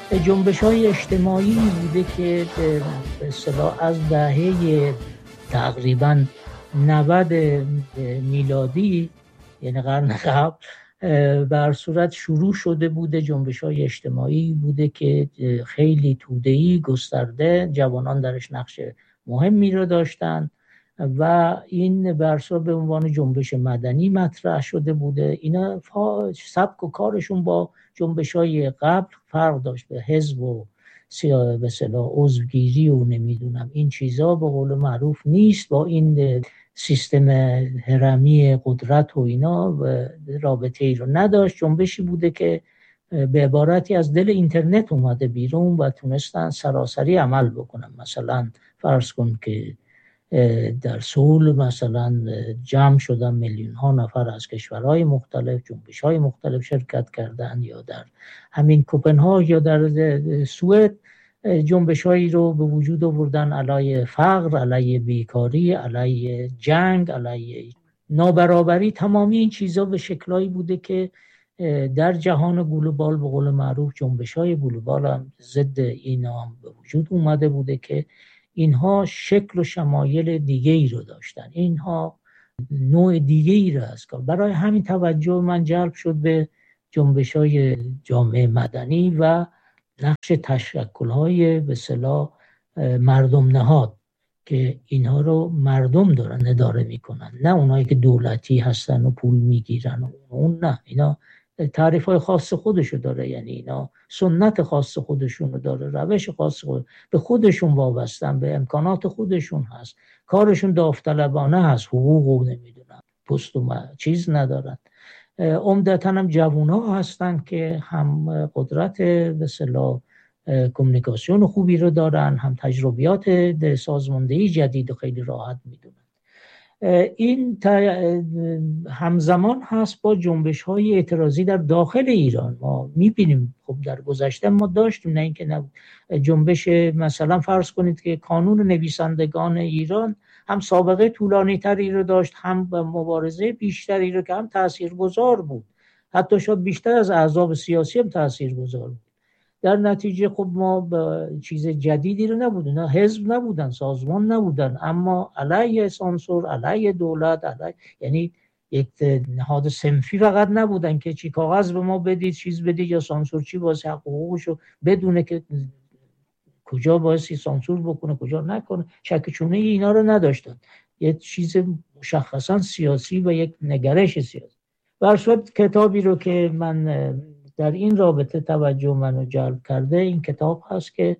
جنبش‌های اجتماعی بوده که به اصطلاح از دهه تقریباً 90 میلادی، یعنی قرن قبل، بر صورت شروع شده بوده. جنبش‌های اجتماعی بوده که خیلی توده‌ای، گسترده، جوانان درش نقش مهمی رو داشتن و این بر صورت به عنوان جنبش مدنی مطرح شده بوده. اینا سبک و کارشون با جنبش‌های قبل فرق داشت. به حزب و به اصطلاح عضوگیری و نمیدونم این چیزا به قول معروف نیست، با این سیستم هرمی قدرت و اینا رابطه ای رو نداشت. جنبشی بوده که به عبارتی از دل اینترنت اومده بیرون و تونستن سراسری عمل بکنن. مثلا فرض کن که در سول مثلا جمع شدن میلیون ها نفر از کشورهای مختلف، جنبش های مختلف شرکت کردن، یا در همین کوپنهاگ یا در سوئد جنبش هایی رو به وجود آوردن علیه فقر، علیه بیکاری، علیه جنگ، علیه نابرابری. تمامی این چیزا به شکلایی بوده که در جهان گلوبال به قول معروف جنبش های گلوبال هم ضد اینا هم به وجود اومده بوده که اینها شکل و شمایل دیگه ای رو داشتن، اینها نوع دیگه ای رو از کار. برای همین توجه من جلب شد به جنبش های جامعه مدنی و نقش تشکل های به اصطلاح مردم نهاد که اینها رو مردم دارن اداره میکنن، نه اونایی که دولتی هستن و پول میگیرن و اون نه. اینا تعریف های خاص خودشو داره، یعنی اینا سنت خاص خودشونو داره، روش خاص به خودشون وابستن، به امکانات خودشون هست، کارشون داوطلبانه هست، حقوق و نمیدونم پست و چیز ندارن. عمدتاً هم جوونا هستن که هم قدرت به اصطلاح کمیونیکاسیون خوبی رو دارن، هم تجربیات سازماندهی جدید و خیلی راحت میدونن. این همزمان هست با جنبش های اعتراضی در داخل ایران. ما میبینیم خب در گذشته ما داشتیم، نه اینکه جنبش مثلا فرض کنید که کانون نویسندگان ایران هم سابقه طولانی تری رو داشت، هم مبارزه بیشتری رو که هم تاثیرگذار بود، حتی شاید بیشتر از احزاب سیاسی هم تاثیرگذار بود. در نتیجه خب ما چیز جدیدی رو نبودن، نه حزب نبودن، سازمان نبودن، اما علیه سانسور، علیه دولت، یعنی یک نهاد صنفی فقط نبودن که چی کاغذ به ما بدید، چیز بدید، یا سانسور چی واسه حقوقشو بدونه که کجا بایستی سانسور بکنه کجا نکنه. شک چونه اینا رو نداشتن، یه چیز مشخصا سیاسی و یک نگرش سیاسی. بر صورت کتابی رو که من در این رابطه توجه منو جلب کرده، این کتاب هست که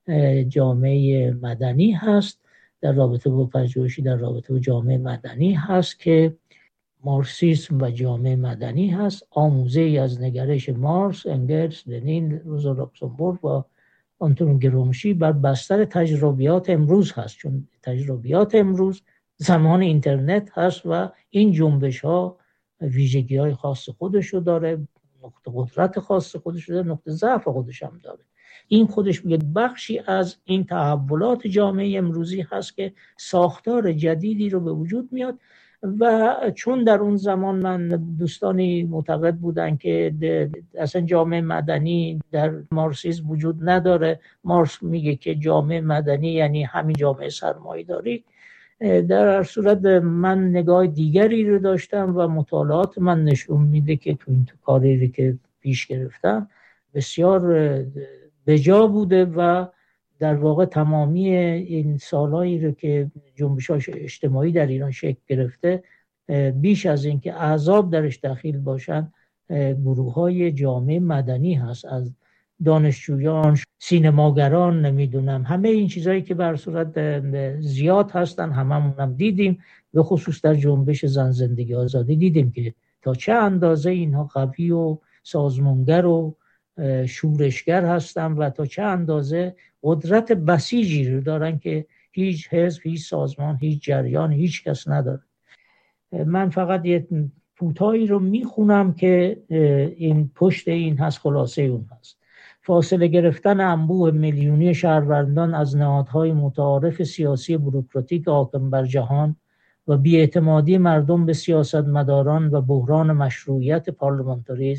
جامعه مدنی هست، در رابطه با پژوهشی در رابطه با جامعه مدنی هست که مارکسیسم و جامعه مدنی هست، آموزه‌ای از نگرش مارکس، انگلس، لنین، روزا لوکسمبورگ و آنتون گرامشی بر بستر تجربیات امروز هست. چون تجربیات امروز زمان اینترنت هست و این جنبش ها ویژگی های خاص خودشو داره، نقطه قدرت خاص خودش داره، نقطه ضعف خودش هم داره. این خودش یک بخشی از این تحولات جامعه امروزی هست که ساختار جدیدی رو به وجود میاد. و چون در اون زمان من دوستانی معتقد بودن که اصلا جامعه مدنی در مارکسیسم وجود نداره، مارکس میگه که جامعه مدنی یعنی همین جامعه سرمایه‌داری، در صورت من نگاه دیگری رو داشتم و مطالعات من نشون میده که تو این کاری که پیش گرفتم بسیار بجا بوده و در واقع تمامی این سالهایی رو که جنبش‌های اجتماعی در ایران شکل گرفته، بیش از این که احزاب درش دخیل باشن، گروه‌های جامعه مدنی هست، از دانشجویان، سینماگران، نمیدونم همه این چیزایی که بر صورت زیاد هستن، هممون دیدیم، به خصوص در جنبش زن زندگی آزادی دیدیم که تا چه اندازه اینها قوی و سازمانگر و شورشگر هستن و تا چه اندازه قدرت بسیجی رو دارن که هیچ حزب، هیچ سازمان، هیچ جریان، هیچ کس نداره. من فقط یه کوتاهی رو میخونم که این پشت این هست، خلاصه اون هست. فاصله گرفتن انبوه میلیونی شهروندان از نهادهای متعارف سیاسی بوروکراتیک حاکم بر جهان و بی‌اعتمادی مردم به سیاستمداران و بحران مشروعیت پارلمانتاریسم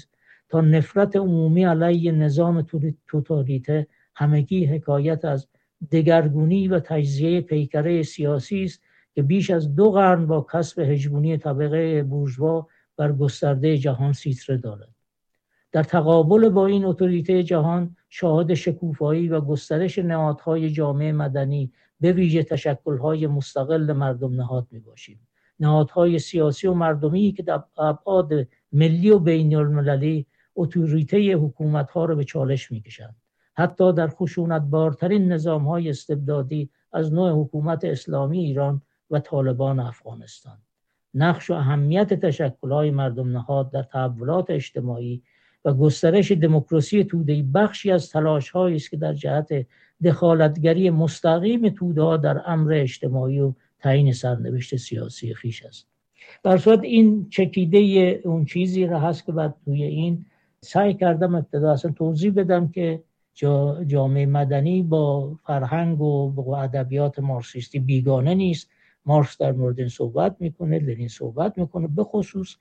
تا نفرت عمومی علیه نظام توتالیته همگی حکایت از دگرگونی و تجزیه پیکره سیاسی است که بیش از 2 قرن با کسب هژمونی طبقه بورژوا بر گسترده جهان سیطره دارد. در تقابل با این اتوریته جهان شاهد شکوفایی و گسترش نهادهای جامعه مدنی به ویژه تشکل‌های مستقل مردم نهاد می‌باشیم. نهادهای سیاسی و مردمی که در ابعاد ملی و بین‌المللی اتوریته حکومت‌ها را به چالش می‌کشند. حتی در خشونت‌بارترین نظام‌های استبدادی از نوع حکومت اسلامی ایران و طالبان افغانستان. نقش و اهمیت تشکل‌های مردم نهاد در تحولات اجتماعی و گسترش دموکراسی توده‌ای بخشی از تلاش‌هایی است که در جهت دخالتگری مستقیم توده‌ها در امر اجتماعی و تعیین سرنوشت سیاسی خویش است. در صورت این چکیده اون چیزی را هست که بعد توی این سعی کردم ابتدا اصلا توضیح بدم که جامعه مدنی با فرهنگ و ادبیات مارکسیستی بیگانه نیست. مارکس در مورد این صحبت میکنه، لنین صحبت میکنه، به خصوص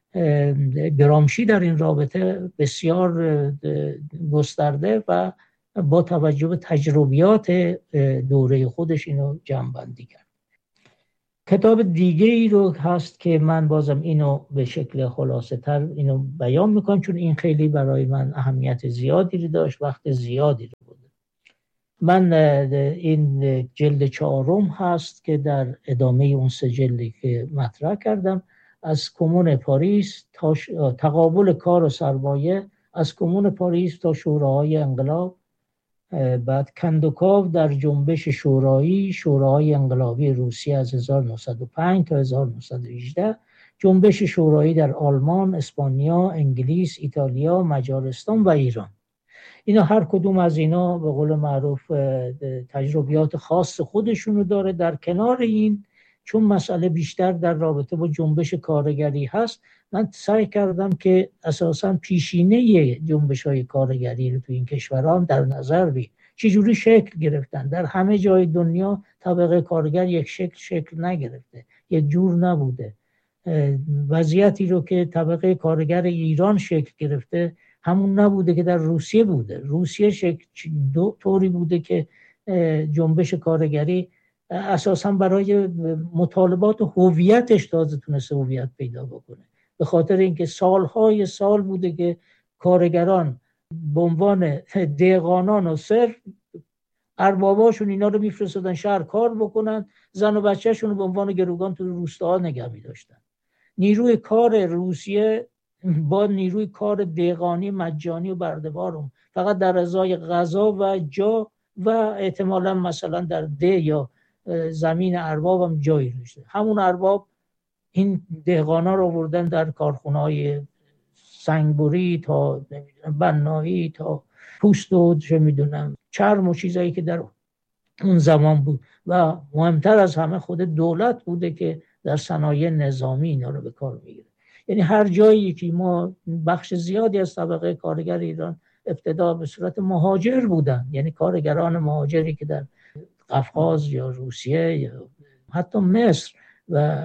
گرامشی در این رابطه بسیار گسترده و با توجه به تجربیات دوره خودش اینو جمع‌بندی کرد. کتاب دیگه ای رو هست که من بازم اینو به شکل خلاصه تر اینو بیان میکنم چون این خیلی برای من اهمیت زیادی رو داشت، وقت زیادی رو بود. من این جلد 4 هست که در ادامه اون 3 جلدی که مطرح کردم، از کمون پاریس تا تقابل کار و سرمایه، از کمون پاریس تا شوراهای انقلاب، بعد کندوکاو در جنبش شورایی، شوراهای انقلابی روسیه از 1905 تا 1918، جنبش شورایی در آلمان، اسپانیا، انگلیس، ایتالیا، مجارستان و ایران. اینا هر کدوم از اینا به قول معروف تجربیات خاص خودشونو داره. در کنار این چون مسئله بیشتر در رابطه با جنبش کارگری هست، من سعی کردم که اساساً پیشینه جنبش‌های کارگری رو تو این کشوران در نظر بگیرم. چجوری شکل گرفتن؟ در همه جای دنیا طبقه کارگر یک شکل نگرفته، یک جور نبوده. وضعیتی رو که طبقه کارگر ایران شکل گرفته همون نبوده که در روسیه بوده. روسیه طوری بوده که جنبش کارگری اساساً برای مطالبات هویتش تازه تونسته هویت پیدا بکنه، به خاطر اینکه سالهای سال بوده که کارگران به عنوان دهقانان و صرف ارباباشون اینا رو میفرستادن شهر کار بکنن، زن و بچه‌شون رو به عنوان گروگان تو روستاها نگه می‌داشتن. نیروی کار روسیه با نیروی کار دهقانی مجانی و برده‌بار فقط در ازای غذا و جا و احتمالاً مثلا در ده یا زمین ارباب هم جایی داشته. همون ارباب این دهقانا رو آوردن در کارخونه‌های سنگبری تا بنایی تا پوست و چه میدونم چرم و چیزایی که در اون زمان بود و مهمتر از همه خود دولت بوده که در صنایع نظامی اینا رو به کار میگیره. یعنی هر جایی که ما بخش زیادی از طبقه کارگر ایران ابتدا به صورت مهاجر بودن، یعنی کارگران مهاجری که در قفقاز یا روسیه یا حتی مصر و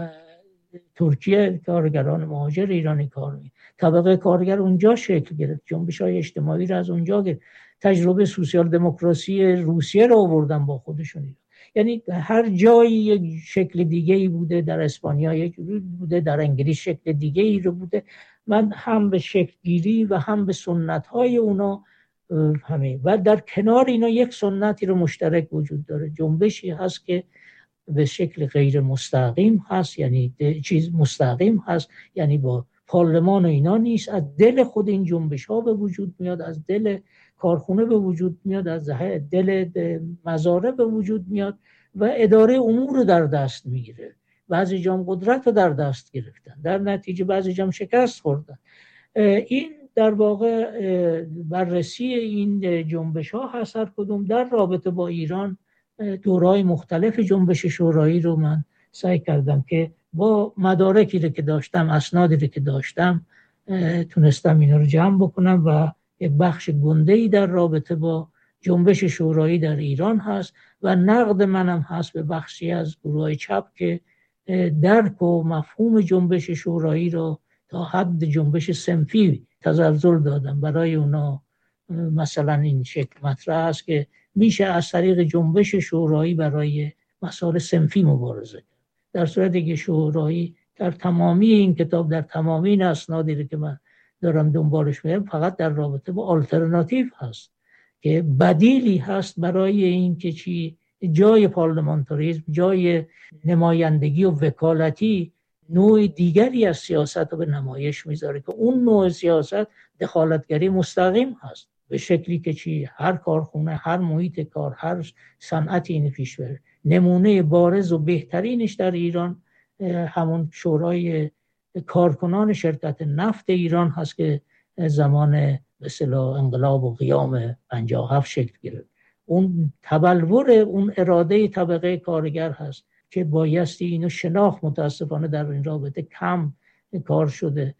ترکیه کارگران مهاجر ایرانی کار می‌کردن. طبقه کارگر اونجا شکل گرفت، جنبش‌های اجتماعی رو از اونجا گرفت، تجربه سوسیال دموکراسی روسیه رو آوردن با خودشون. یعنی هر جایی یک شکل دیگه‌ای بوده، در اسپانیا یک بوده، در انگلیس شکل دیگه‌ای رو بوده. من هم به شکل گیری و هم به سنت‌های اونا همین و در کنار اینا یک سنتی رو مشترک وجود داره. جنبشی هست که به شکل غیر مستقیم هست، یعنی چیز مستقیم هست، یعنی با پارلمان و اینا نیست، از دل خود این جنبش ها به وجود میاد، از دل کارخونه به وجود میاد، از دل مزارع به وجود میاد و اداره امور رو در دست میگیره. بعضی جام قدرت رو در دست گرفتن، در نتیجه بعضی جام شکست خوردن. این در واقع بررسی این جنبش ها هست، هر کدوم در رابطه با ایران. دورهای مختلف جنبش شورایی رو من سعی کردم که با مدارکی رو که داشتم، اسنادی رو که داشتم، تونستم اینا رو جمع بکنم و یک بخش گنده‌ای در رابطه با جنبش شورایی در ایران هست و نقد منم هست به بخشی از گروهای چپ که درک و مفهوم جنبش شورایی رو تا حد جنبش صنفی تزلزل دادن. برای اونا مثلا این شکل مطرح است که میشه از طریق جنبش شورایی برای مسائل صنفی مبارزه کرد، در صورتی که شورایی در تمامی این کتاب، در تمامی این اسنادی که من دارم دنبالش میرم، فقط در رابطه با آلترناتیو هست که بدیلی هست برای این که چی جای پارلمانتاریسم، جای نمایندگی و وکالتی نوع دیگری از سیاست رو به نمایش میذاره که اون نوع سیاست دخالتگری مستقیم هست، به شکلی که چی هر کارخونه، هر محیط کار، هر صنعتی این پیش بره. نمونه بارز و بهترینش در ایران همون شورای کارکنان شرکت نفت ایران هست که زمان به اصطلاح انقلاب و قیام 57 شکل گرفت. اون تبلور اون اراده طبقه کارگر هست که بایستی اینو شناخت. متاسفانه در این رابطه کم کار شده.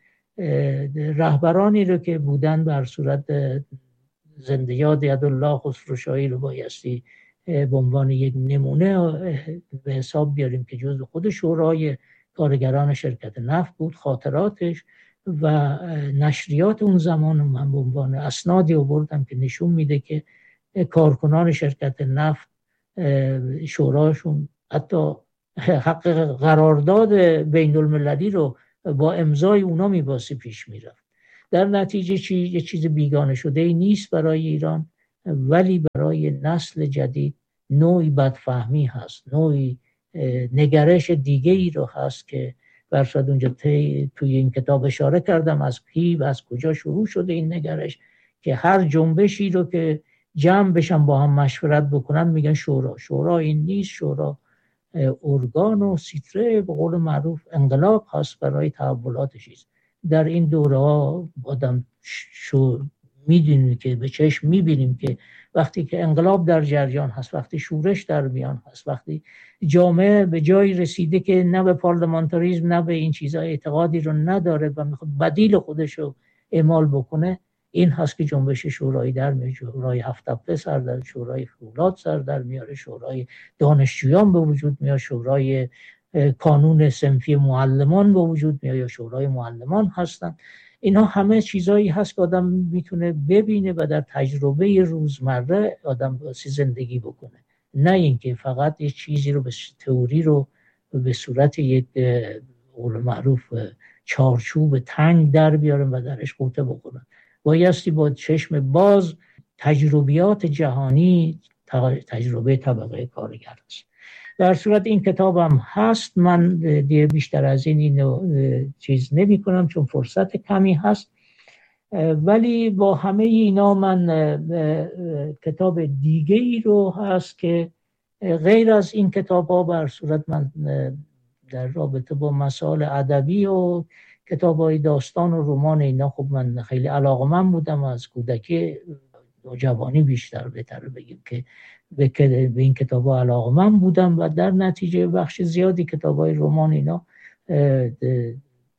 رهبرانی رو که بودن بر صورت زنده یاد یدالله خسروشاهی رو بایستی به عنوان یک نمونه به حساب بیاریم که جزو خود شورای کارگران شرکت نفت بود. خاطراتش و نشریات اون زمان من به عنوان اسنادی آوردم که نشون میده که کارکنان شرکت نفت شوراشون حتی حق قرارداد بین المللی رو با امضای اونا میباسی پیش میرفت. در نتیجه یه چیز بیگانه شده ای نیست برای ایران، ولی برای نسل جدید نوعی بدفهمی هست، نوعی نگرش دیگه ای رو هست که برشاد اونجا توی این کتاب اشاره کردم از کی و از کجا شروع شده این نگرش، که هر جنبشی رو که جمع بشن با هم مشورت بکنن میگن شورا. شورا این نیست، شورا ارگان و سیتره به قول معروف انقلاب هست برای تحولات چیز. در این دوره ها آدم میدونیم که به چشم میبینیم که وقتی که انقلاب در جریان هست، وقتی شورش در میان هست، وقتی جامعه به جایی رسیده که نه به پارلمانتاریسم نه به این چیزها اعتقادی رو نداره و میخواد بدیل خودش رو اعمال بکنه، این هست که جنبش شورایی در میاد. شورای هفت تپه سر در، شورای فولاد سر در میاره، شورای دانشجویان به وجود میاد، شورای کانون صنفی معلمان به وجود میاد یا شورای معلمان هستن. اینا همه چیزایی هست که آدم میتونه ببینه و در تجربه روزمره آدم باسی زندگی بکنه، نه اینکه فقط یه چیزی رو به تئوری رو به صورت یک قول معروف چارچوب تنگ در بیارن و درش قوطه بکنن. بایستی با چشم باز تجربیات جهانی، تجربه طبقه کارگر است. در صورت این کتابم هست. من دیگه بیشتر از اینو چیز نمی کنم چون فرصت کمی هست، ولی با همه اینا من کتاب دیگه ای رو هست که غیر از این کتاب ها بر صورت من در رابطه با مسائل ادبی و کتاب های داستان و رمان اینا خب من خیلی علاقه‌مند بودم از کودکی و جوانی، بیشتر بهتر بگیم که به این کتاب ها علاقه‌مند بودم و در نتیجه بخش زیادی کتاب های رمان اینا به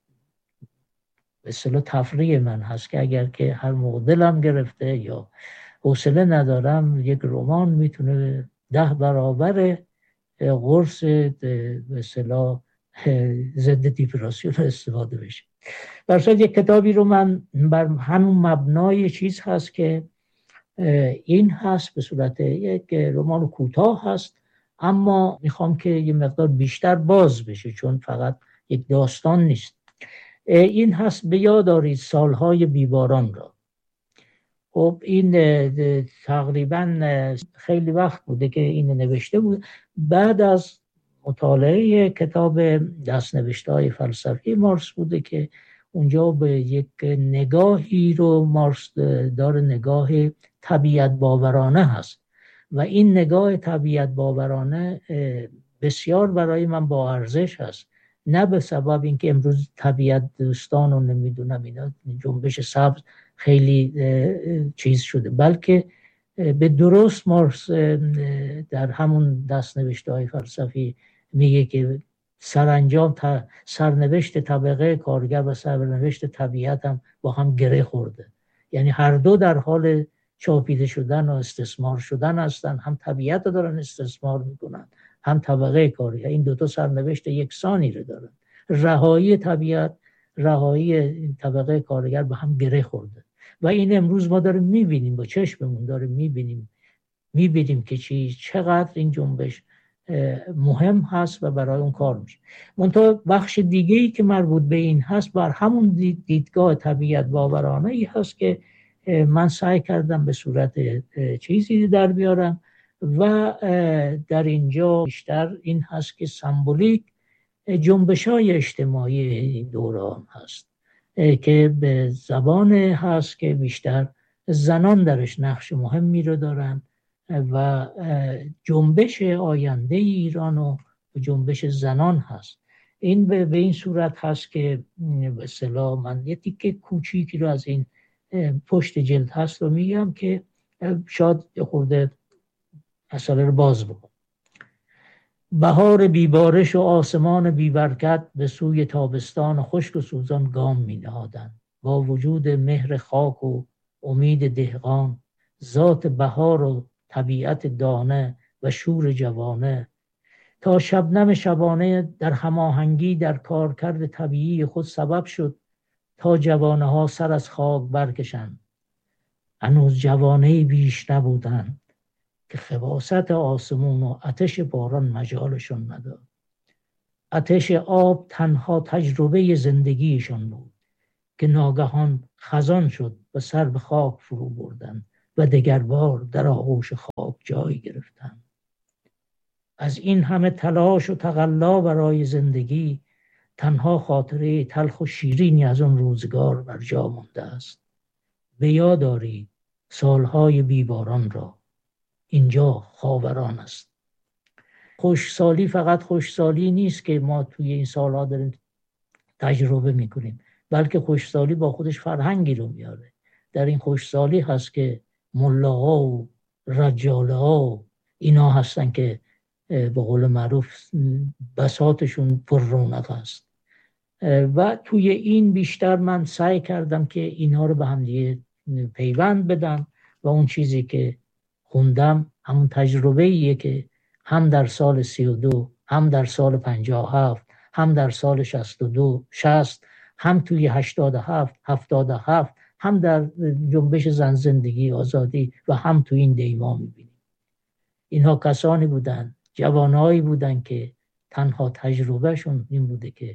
اصطلاح تفریح من هست که اگر که هر موقع دلم گرفته یا حوصله ندارم یک رمان میتونه 10 برابر قرص به اصطلاح ضد دیپرسیون استفاده بشه. برای یک کتابی رو من بر همون مبنای چیز هست که این هست، به صورت یک رمان کوتاه هست اما میخوام که یه مقدار بیشتر باز بشه چون فقط یک داستان نیست. این هست به یاد آرید سالهای بیباران را. خب این تقریبا خیلی وقت بوده که این نوشته بود. بعد از مطالعه کتاب دست‌نوشته‌های فلسفی مارکس بوده که اونجا به یک نگاهی رو مارکس داره، نگاه طبیعت باورانه هست و این نگاه طبیعت باورانه بسیار برای من با ارزش هست، نه به سبب اینکه امروز طبیعت دوستان و نمیدونم اینا جنبش سبز خیلی چیز شده، بلکه به درست مارکس در همون دست‌نوشته‌های فلسفی میگه که سرانجام سرنوشت طبقه کارگر و سرنوشت طبیعت هم با هم گره خورده، یعنی هر دو در حال چاپیده شدن و استثمار شدن هستن، هم طبیعت رو دارن استثمار میکنن هم طبقه کارگر. این دوتا سرنوشت یکسانی رو دارن. رهایی طبیعت رهایی این طبقه کارگر به هم گره خورده و این امروز ما داریم میبینیم، با چشممون داریم میبینیم که چقدر این جنبش مهم هست و برای اون کار میشه. منتها بخش دیگه‌ای که مربوط به این هست بر همون دیدگاه طبیعت باورانه ای هست که من سعی کردم به صورت چیزی در بیارم و در اینجا بیشتر این هست که سمبولیک جنبش‌های اجتماعی دوران هست که به زبان هست که بیشتر زنان درش نقش مهمی رو دارن و جنبش آینده ایران و جنبش زنان هست. این به این صورت هست که به اصطلاح من یه تیکه کوچیکی رو از این پشت جلد هست رو میگم که شاید خورده مسئله رو باز بکنم. بهار بیبارش و آسمان بیبرکت به سوی تابستان خشک و سوزان گام می نهادند. با وجود مهر خاک و امید دهقان، ذات بهار و طبیعت دانه و شور جوانه، تا شبنم شبانه در هماهنگی در کارکرد طبیعی خود سبب شد تا جوانه ها سر از خاک برکشند. هنوز جوانه بیش نبودند که خباثت آسمون و آتش باران مجالشون نداد. آتش آب تنها تجربه زندگیشان بود که ناگهان خزان شد و سر به خاک فرو بردند و دگر بار در آغوش خاک جای گرفتند. از این همه تلاش و تقلا برای زندگی تنها خاطره تلخ و شیرینی از اون روزگار بر جا مانده است. به یاد آرید سالهای بیباران را، اینجا خاوران است. خوشسالی فقط خوشسالی نیست که ما توی این سالها داریم تجربه میکنیم، بلکه خوشسالی با خودش فرهنگی رو میاره. در این خوشسالی هست که ملاها و رجاله ها اینا هستن که به قول معروف بساطشون پر رونق است و توی این بیشتر من سعی کردم که اینها رو به هم دیگه پیوند بدم و اون چیزی که خوندم همون تجربه ایه که هم در سال 32 هم در سال 57 هم در سال 62 60 هم توی 87 77 هم در جنبش زن زندگی آزادی و هم توی این دیما میبینیم. اینها کسانی بودن، جوانایی بودن که تنها تجربهشون این بوده که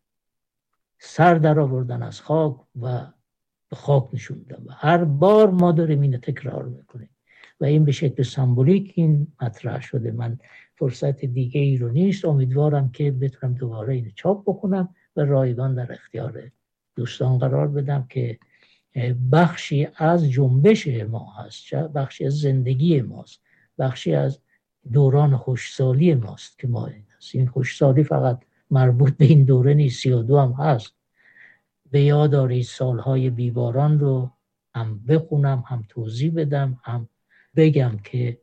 سر در آوردن از خاک و به خاک نشوندن و هر بار ما داریم اینو تکرار میکنیم و این به شکل سمبولیک این مطرح شده. من فرصت دیگه ای رو نیست، امیدوارم که بتونم دوباره اینو چاپ بکنم و رایگان در اختیار دوستان قرار بدم که بخشی از جنبش ما هست، بخشی از زندگی ماست، بخشی از دوران خوشسالی ماست که ما این خوشسالی فقط مربوط به این دوره نیست، 32 هم هست. به یاد آرید سالهای بیباران رو هم بخونم، هم توضیح بدم، هم بگم که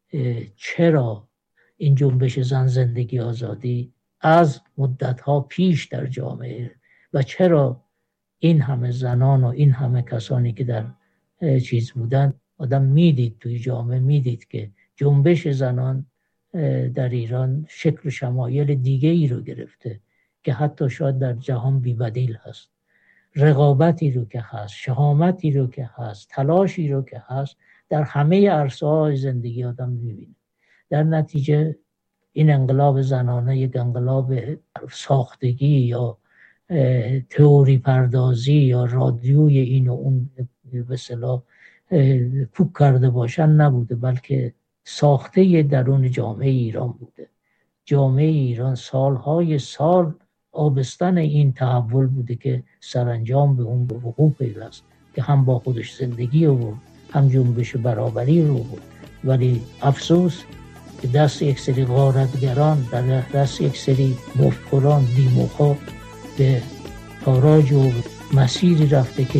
چرا این جنبش زن زندگی آزادی از مدتها پیش در جامعه و چرا این همه زنان و این همه کسانی که در چیز بودن، آدم میدید توی جامعه میدید که جنبش زنان در ایران شکل و شمایل دیگه ای رو گرفته که حتی شاید در جهان بی‌بدیل هست. رقابتی رو که هست، شهامتی رو که هست، تلاشی رو که هست، در همه عرصه‌های زندگی آدم می‌بینه. در نتیجه این انقلاب زنانه یک انقلاب ساختگی یا تئوری پردازی یا رادیوی این و اون به اصطلاح کوک کرده باشن نبوده، بلکه ساخته درون جامعه ایران بوده. جامعه ایران سالهای سال آبستن این تحول بوده که سرانجام به اون به وقوع پیوست که هم با خودش زندگی آورد، هم جنبش برابری رو بود. ولی افسوس که دست یک سری غارتگران، در دست یک سری مفکران دیموخا به تاراج و مسیری رفته که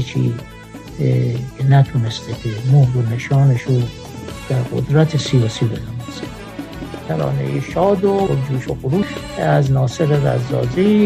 نتونسته که مهر و نشانش رو در قدرت سیاسی بدامازه. ترانه شاد و جوش و خروش از ناصر رزازی.